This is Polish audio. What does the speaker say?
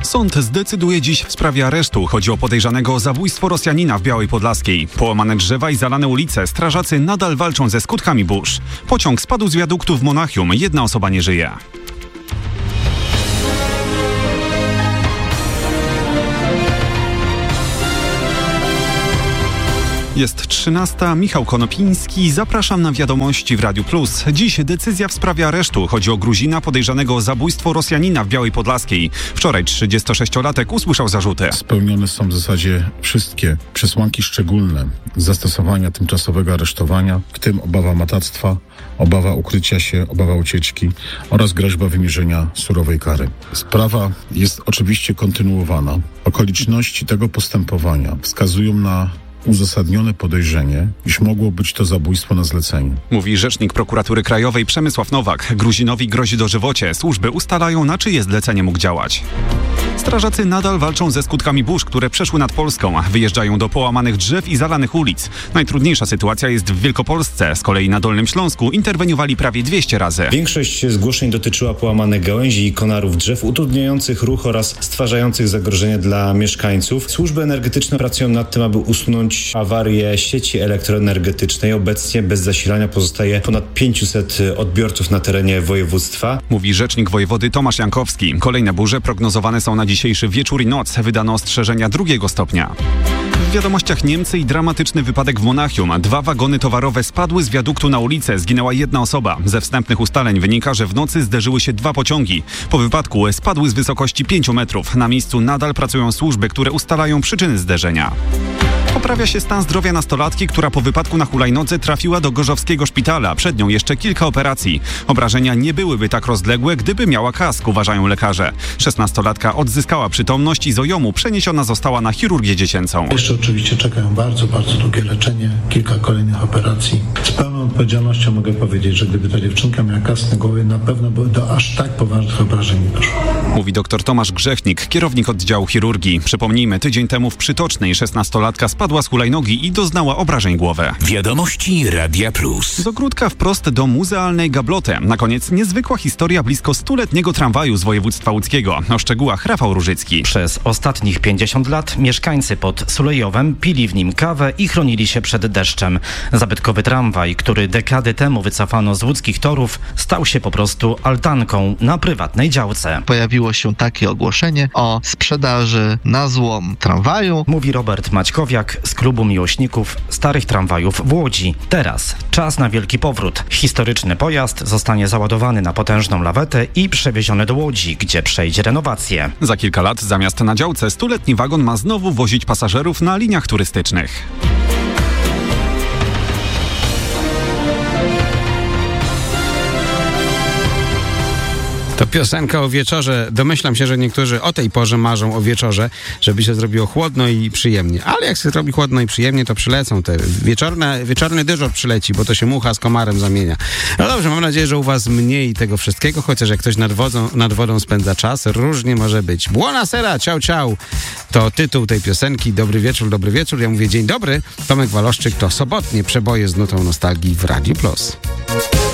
Sąd zdecyduje dziś w sprawie aresztu. Chodzi o podejrzanego o zabójstwo Rosjanina w Białej Podlaskiej. Połamane drzewa i zalane ulice. Strażacy nadal walczą ze skutkami burz. Pociąg spadł z wiaduktu w Monachium. Jedna osoba nie żyje. Jest 13. Michał Konopiński. Zapraszam na wiadomości w Radiu Plus. Dziś decyzja w sprawie aresztu. Chodzi o Gruzina podejrzanego o zabójstwo Rosjanina w Białej Podlaskiej. Wczoraj 36-latek usłyszał zarzuty. Spełnione są w zasadzie wszystkie przesłanki szczególne zastosowania tymczasowego aresztowania, w tym obawa matactwa, obawa ukrycia się, obawa ucieczki oraz groźba wymierzenia surowej kary. Sprawa jest oczywiście kontynuowana. Okoliczności tego postępowania wskazują na uzasadnione podejrzenie, iż mogło być to zabójstwo na zlecenie. Mówi rzecznik Prokuratury Krajowej Przemysław Nowak. Gruzinowi grozi dożywocie. Służby ustalają, na czyje zlecenie mógł działać. Strażacy nadal walczą ze skutkami burz, które przeszły nad Polską. Wyjeżdżają do połamanych drzew i zalanych ulic. Najtrudniejsza sytuacja jest w Wielkopolsce. Z kolei na Dolnym Śląsku interweniowali prawie 200 razy. Większość zgłoszeń dotyczyła połamanych gałęzi i konarów drzew, utrudniających ruch oraz stwarzających zagrożenie dla mieszkańców. Służby energetyczne pracują nad tym, aby usunąć awarię sieci elektroenergetycznej. Obecnie bez zasilania pozostaje ponad 500 odbiorców na terenie województwa. Mówi rzecznik wojewody Tomasz Jankowski. Kolejne burze prognozowane są na dzisiejszy wieczór i noc. Wydano ostrzeżenia 2 stopnia. W wiadomościach Niemcy i dramatyczny wypadek w Monachium. 2 wagony towarowe spadły z wiaduktu na ulicę. Zginęła 1 osoba. Ze wstępnych ustaleń wynika, że w nocy zderzyły się 2 pociągi. Po wypadku spadły z wysokości 5 metrów. Na miejscu nadal pracują służby, które ustalają przyczyny zderzenia. Poprawia się stan zdrowia nastolatki, która po wypadku na hulajnodze trafiła do gorzowskiego szpitala. Przed nią jeszcze kilka operacji. Obrażenia nie byłyby tak rozległe, gdyby miała kask, uważają lekarze. 16-latka odzyskała przytomność i z OJOM-u przeniesiona została na chirurgię dziecięcą. Jeszcze oczywiście czekają bardzo długie leczenie, kilka kolejnych operacji. Z pełną odpowiedzialnością mogę powiedzieć, że gdyby ta dziewczynka miała kask na głowie, na pewno by do aż tak poważnych obrażeń nie doszło. Mówi dr Tomasz Grzechnik, kierownik oddziału chirurgii. Przypomnijmy, tydzień temu w Przytocznej 16-latka spadła z hulajnogi i doznała obrażeń głowy. Wiadomości Radia Plus. Z ogródka wprost do muzealnej gabloty. Na koniec niezwykła historia blisko 100-letniego tramwaju z województwa łódzkiego. O szczegółach Rafał Różycki. Przez ostatnich 50 lat mieszkańcy pod Sulejowem pili w nim kawę i chronili się przed deszczem. Zabytkowy tramwaj, który dekady temu wycofano z łódzkich torów, stał się po prostu altanką na prywatnej działce. Pojawiło się takie ogłoszenie o sprzedaży na złom tramwaju. Mówi Robert Maćkowiak z klubu miłośników starych tramwajów w Łodzi. Teraz czas na wielki powrót. Historyczny pojazd zostanie załadowany na potężną lawetę i przewieziony do Łodzi, gdzie przejdzie renowację. Za kilka lat zamiast na działce 100-letni wagon ma znowu wozić pasażerów na liniach turystycznych. To piosenka o wieczorze. Domyślam się, że niektórzy o tej porze marzą o wieczorze, żeby się zrobiło chłodno i przyjemnie. Ale jak się zrobi chłodno i przyjemnie, to przylecą te wieczorny dyżur przyleci, bo to się mucha z komarem zamienia. No dobrze, mam nadzieję, że u was mniej tego wszystkiego, chociaż jak ktoś nad wodą spędza czas, różnie może być. Buona sera, ciao, ciao. To tytuł tej piosenki. Dobry wieczór. Ja mówię dzień dobry. Tomek Waloszczyk, to sobotnie przeboje z nutą nostalgii w Radiu Plus.